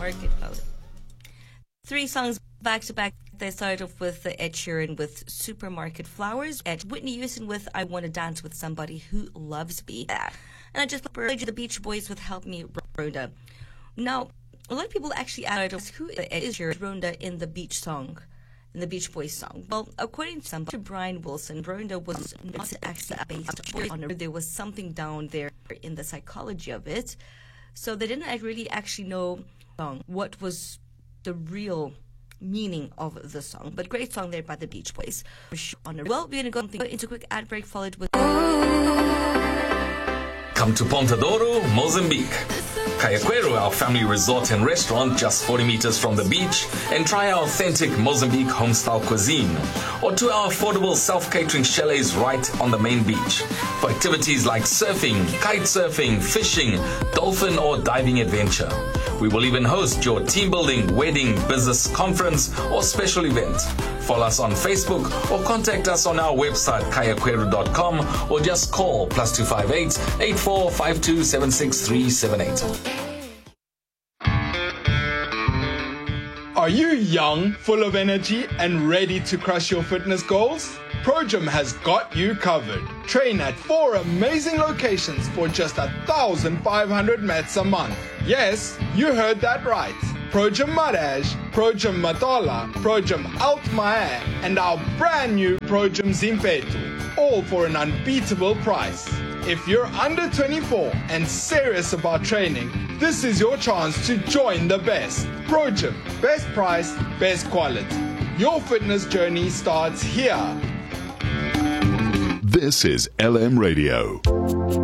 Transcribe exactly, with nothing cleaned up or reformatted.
Supermarket Flowers. Three songs back to back. They started off with Ed Sheeran with Supermarket Flowers, and Whitney Houston with I Want to Dance with Somebody Who Loves Me. And I just played you the Beach Boys with Help Me, Rhonda. Now, a lot of people actually added who is Rhonda in the Beach song, in the Beach Boys song. Well, according to somebody, Brian Wilson, Rhonda was not actually based on it. There was something down there in the psychology of it. So they didn't really actually know what was the real meaning of the song. But great song there by the Beach Boys. Well, we're going to go into a quick ad break followed with... Come to Ponta Douro, Mozambique. Cayaquero, our family resort and restaurant just forty meters from the beach, and try our authentic Mozambique home-style cuisine. Or to our affordable self-catering chalets right on the main beach. For activities like surfing, kite surfing, fishing, dolphin or diving adventure. We will even host your team building, wedding, business conference or special event. Follow us on Facebook or contact us on our website cayaquero dot com or just call plus two five eight, eight four five two, seven six three seven eight. Are you young, full of energy and ready to crush your fitness goals? ProGym has got you covered. Train at four amazing locations for just one thousand five hundred mats a month. Yes, you heard that right. ProGym Maraj, ProGym Matola, ProGym Altmaier, and our brand new ProGym Zimpeto, all for an unbeatable price. If you're under twenty-four and serious about training, this is your chance to join the best. ProGym, best price, best quality. Your fitness journey starts here. This is L M Radio.